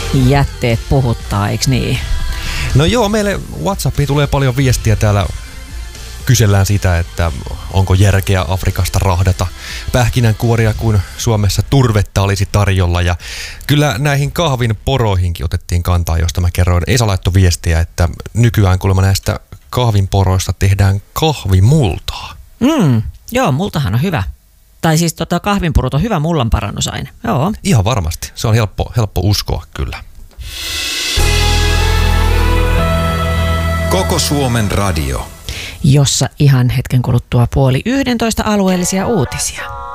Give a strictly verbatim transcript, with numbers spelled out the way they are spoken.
jätteet puhuttaa, eikö niin? No joo, meille WhatsAppiin tulee paljon viestiä täällä. Kysellään sitä, että onko järkeä Afrikasta rahdata pähkinänkuoria, kun Suomessa turvetta olisi tarjolla. Ja kyllä näihin kahvin poroihinkin otettiin kantaa, josta mä kerroin. Esa laittoi viestiä, että nykyään kuulemma näistä kahvin poroista tehdään kahvimultaa. Mm, joo, multahan on hyvä. Tai siis tota, kahvinpurut on hyvä mullan parannusaine. Joo. Ihan varmasti. Se on helppo, helppo uskoa kyllä. Koko Suomen radio. Jossa ihan hetken kuluttua puoli yhdentoista alueellisia uutisia.